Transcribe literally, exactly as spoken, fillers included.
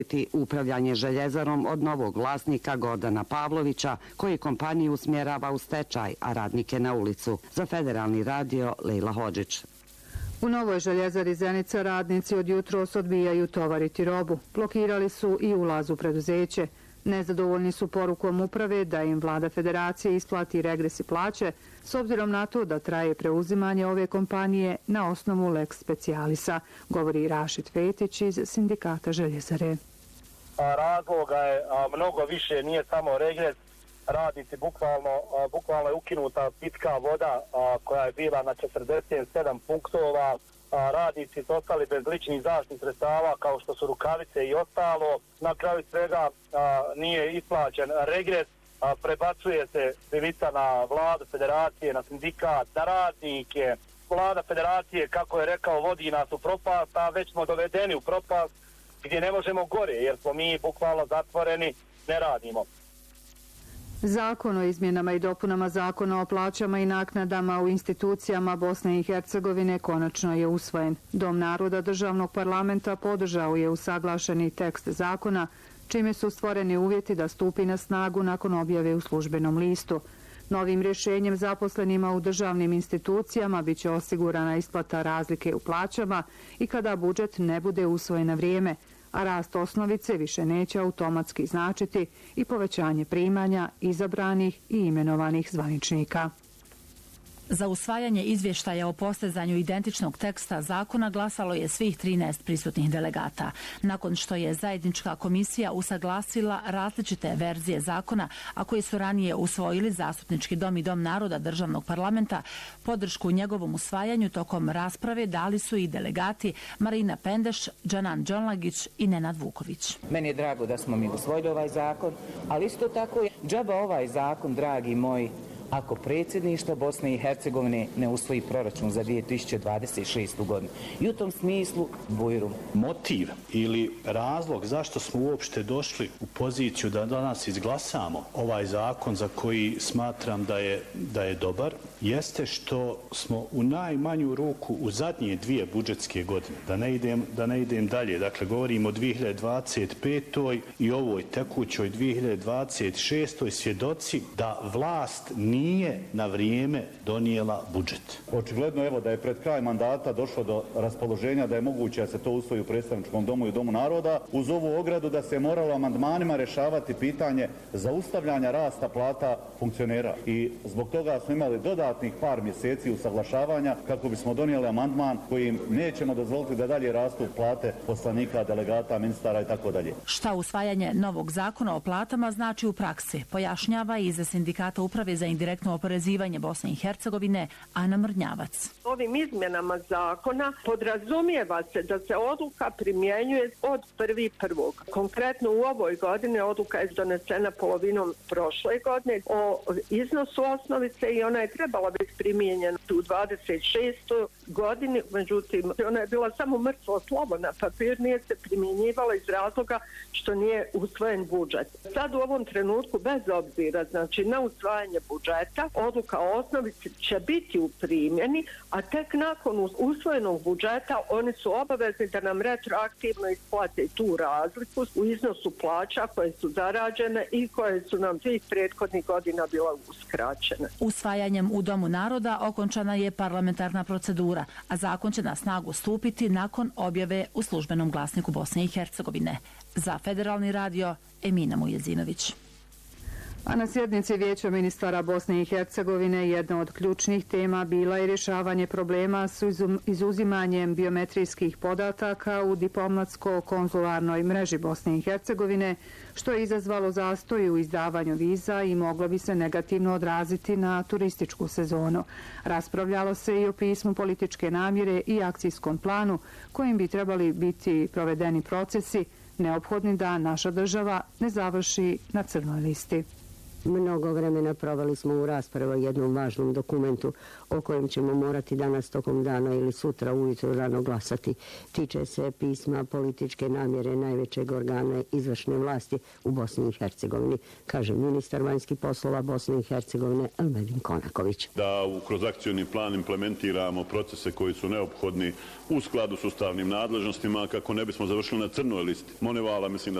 upravljanje željezarom od novog vlasnika Gordana Pavlovića, koji kompaniju usmjerava u stečaj, a radnike na ulicu. Za Federalni radio, Lejla Hodžić. U novoj željezari Zenica radnici od jutros odbijaju tovariti robu. Blokirali su i ulaz u preduzeće. Nezadovoljni su porukom uprave da im vlada federacije isplati regres i plaće, s obzirom na to da traje preuzimanje ove kompanije na osnovu lex specialisa, govori Rašid Fetić iz sindikata željezare. Razloga je mnogo više, nije samo regres. Radnici, bukvalno, bukvalno je ukinuta pitka voda koja je bila na četrdeset sedam punktova. Radnici su ostali bez ličnih zaštitnih sredstava kao što su rukavice i ostalo. Na kraju svega nije isplaćen regres, prebacuje se krivica na vladu federacije, na sindikat, na radnike. Vlada federacije, kako je rekao, vodi nas u propast, a već smo dovedeni u propast gdje ne možemo gore jer smo mi bukvalno zatvoreni, ne radimo. Zakon o izmjenama i dopunama zakona o plaćama i naknadama u institucijama Bosne i Hercegovine konačno je usvojen. Dom naroda državnog parlamenta podržao je usaglašeni tekst zakona, čime su stvoreni uvjeti da stupi na snagu nakon objave u službenom listu. Novim rješenjem zaposlenima u državnim institucijama biće osigurana isplata razlike u plaćama i kada budžet ne bude usvojen na vrijeme, a rast osnovice više neće automatski značiti i povećanje primanja izabranih i imenovanih zvaničnika. Za usvajanje izvještaja o postizanju identičnog teksta zakona glasalo je svih trinaest prisutnih delegata. Nakon što je zajednička komisija usaglasila različite verzije zakona, a koji su ranije usvojili Zastupnički dom i Dom naroda državnog parlamenta, podršku njegovom usvajanju tokom rasprave dali su i delegati Marina Pendeš, Džanan Đonlagić i Nenad Vuković. Meni je drago da smo mi usvojili ovaj zakon, ali isto tako je džaba ovaj zakon, dragi moji, ako predsjedništvo Bosne i Hercegovine ne usvoji proračun za dvije tisuće dvadeset šestu. godinu. I u tom smislu, Bujrum. Motiv ili razlog zašto smo uopšte došli u poziciju da danas izglasamo ovaj zakon za koji smatram da je, da je dobar, jeste što smo u najmanju ruku u zadnje dvije budžetske godine, da ne idem, da ne idem dalje, dakle govorimo o dvije hiljade dvadeset petoj i ovoj tekućoj dvije hiljade dvadeset šestoj svjedoci da vlast nije nije na vrijeme donijela budžet. Očigledno evo da je pred kraj mandata došlo do raspoloženja da je moguće da se to usvoji u predstavničkom domu i domu naroda, uz ovu ogradu da se moralo amandmanima rješavati pitanje zaustavljanja rasta plata funkcionera. I zbog toga smo imali dodatnih par mjeseci usaglašavanja kako bismo donijeli amandman kojim nećemo dozvoliti da dalje rastu plate poslanika, delegata, ministara i tako dalje. Šta usvajanje novog zakona o platama znači u praksi, pojašnjava i za sindikata uprave za indirektno oporezivanje Bosne i Hercegovine Ana Mrnjavac. Ovim izmjenama zakona podrazumijeva se da se odluka primjenjuje od prvi prvog. Konkretno u ovoj godini odluka je donesena polovinom prošle godine o iznosu osnovice i ona je trebala biti primijenjena u dvadeset šestoj godini, međutim ona je bila samo mrtvo slovo na papir, nije se primjenjivala iz razloga što nije usvojen budžet. Sad u ovom trenutku bez obzira znači na usvajanje budžeta, odluka o osnovici će biti u primjeni, a tek nakon usvojenog budžeta oni su obavezni da nam retroaktivno isplate tu razliku u iznosu plaća koje su zarađene i koje su nam svih prethodnih godina bila uskraćene. Usvajanjem u Domu naroda okončana je parlamentarna procedura, a zakon će na snagu stupiti nakon objave u službenom glasniku Bosne i Hercegovine. Za Federalni radio, Emina Mujezinović. A na sjednici Vijeća ministara Bosne i Hercegovine jedna od ključnih tema bila je rješavanje problema s izuzimanjem biometrijskih podataka u diplomatsko-konzularnoj mreži Bosne i Hercegovine, što je izazvalo zastoj u izdavanju viza i moglo bi se negativno odraziti na turističku sezonu. Raspravljalo se i o pismu političke namjere i akcijskom planu kojim bi trebali biti provedeni procesi neophodni da naša država ne završi na crnoj listi. Mnogo vremena proveli smo u raspravi o jednom važnom dokumentu o kojem ćemo morati danas tokom dana ili sutra ujutro rano glasati. Tiče se pisma političke namjere najvećeg organa izvršne vlasti u Bosni i Hercegovini, kaže ministar vanjskih poslova Bosne i Hercegovine Elmedin Konaković. Da kroz akcioni plan implementiramo procese koji su neophodni u skladu s ustavnim nadležnostima kako ne bismo završili na crnoj listi Monevala. Mislim da